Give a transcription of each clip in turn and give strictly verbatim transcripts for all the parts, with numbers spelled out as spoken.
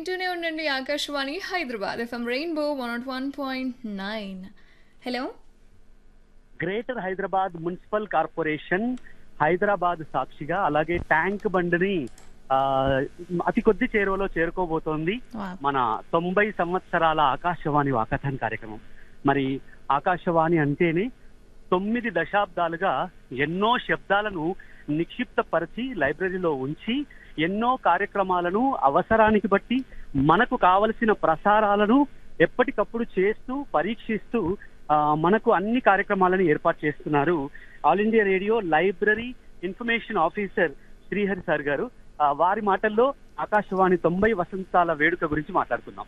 వింటూనే ఉండండి Akashvani Hyderabad FM rainbow one not one point nine. Hello. Greater Hyderabad municipal corporation Hyderabad సాక్షిగా అలాగే ట్యాంక్ బండ్ని ఆ, అతి కొద్ది చేరువలో చేరుకోబోతోంది వావ్. మన తొంభై సంవత్సరాల ఆకాశవాణి వాకథాన్ కార్యక్రమం. మరి ఆకాశవాణి అంటేనే తొమ్మిది దశాబ్దాలుగా ఎన్నో శబ్దాలను నిక్షిప్తపరిచి లైబ్రరీలో ఉంచి ఎన్నో కార్యక్రమాలను అవసరానికి బట్టి మనకు కావలసిన ప్రసారాలను ఎప్పటికప్పుడు చేస్తూ పరీక్షిస్తూ ఆ, మనకు అన్ని కార్యక్రమాలను ఏర్పాటు చేస్తున్నారు all India radio library information officer Srihari sir గారు. ఆ, వారి మాటల్లో ఆకాశవాణి తొంభై వసంతాల వేడుక గురించి మాట్లాడుకుందాం.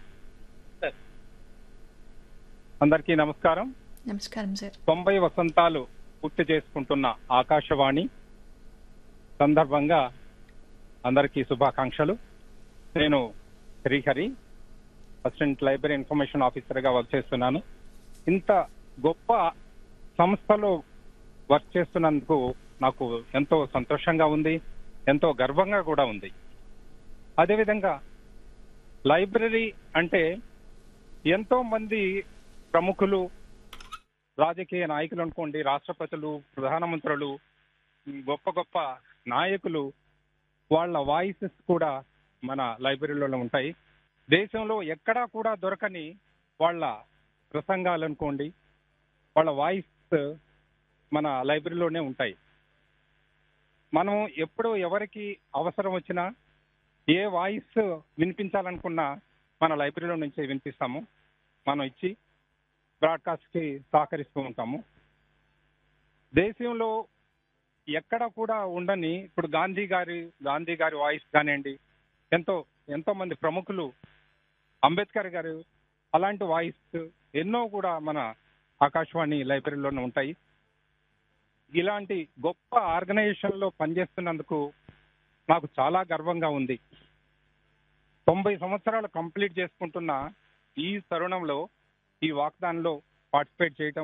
అందరికీ నమస్కారం. నమస్కారం సార్. తొంభై వసంతాలు పూర్తి చేసుకుంటున్న ఆకాశవాణి సందర్భంగా అందరికీ శుభాకాంక్షలు. నేను Srihari, assistant library information officer గా వర్క్ చేస్తున్నాను. ఇంత గొప్ప సంస్థలో వర్క్ చేస్తున్నందుకు నాకు ఎంతో సంతోషంగా ఉంది, ఎంతో గర్వంగా కూడా ఉంది. అదేవిధంగా లైబ్రరీ అంటే ఎంతో మంది ప్రముఖులు, రాజకీయ నాయకులు అనుకోండి, రాష్ట్రపతులు, ప్రధానమంత్రులు, గొప్ప గొప్ప నాయకులు, వాళ్ళ వాయిసెస్ కూడా మన లైబ్రరీలో ఉంటాయి. దేశంలో ఎక్కడా కూడా దొరకని వాళ్ళ ప్రసంగాలు అనుకోండి, వాళ్ళ వాయిస్ మన లైబ్రరీలోనే ఉంటాయి. మనం ఎప్పుడు ఎవరికి అవసరం వచ్చినా ఏ వాయిస్ వినిపించాలనుకున్నా మన లైబ్రరీలో నుంచే వినిపిస్తాము. మనం ఇచ్చి బ్రాడ్కాస్ట్ కి సహకరిస్తూ ఉంటాము. దేశంలో ఎక్కడ కూడా ఉండని ఇప్పుడు గాంధీ గారి గాంధీ గారి వాయిస్ కానివ్వండి, ఎంతో ఎంతో మంది ప్రముఖులు, అంబేద్కర్ గారు, అలాంటి వాయిస్ ఎన్నో కూడా మన ఆకాశవాణి లైబ్రరీలోనే ఉంటాయి. ఇలాంటి గొప్ప ఆర్గనైజేషన్ లో పనిచేస్తున్నందుకు నాకు చాలా గర్వంగా ఉంది. తొంభై సంవత్సరాలు కంప్లీట్ చేసుకుంటున్న ఈ తరుణంలో ఈ వాగ్దాన్ లో పార్టిసిపేట్ చేయటం,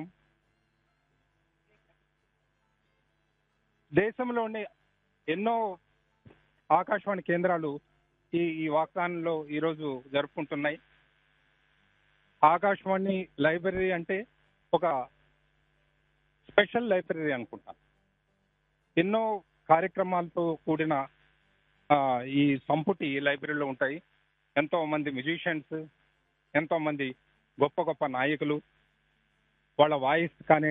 దేశంలోని ఎన్నో ఆకాశవాణి కేంద్రాలు ఈ ఈ వాగ్దాన్ లో ఈరోజు జరుపుకుంటున్నాయి. ఆకాశవాణి లైబ్రరీ అంటే ఒక స్పెషల్ లైబ్రరీ అనుకుంటాను. ఎన్నో కార్యక్రమాలతో కూడిన ఆ, ఈ సంపుటి లైబ్రరీలో ఉంటాయి. ఎంతో మంది మ్యూజిషియన్స్, ఎంతో మంది గొప్ప గొప్ప నాయకులు, వాళ్ళ వాయిస్ కానీ